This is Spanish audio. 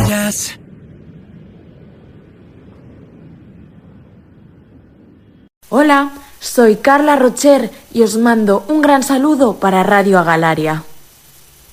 Yes. Hola, soy Carla Rocher y os mando un gran saludo para Radio Agalaria.